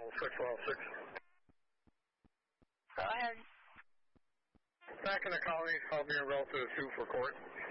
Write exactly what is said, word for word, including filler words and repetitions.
six one six. Go ahead. Back in the colony, called me a relative to for court.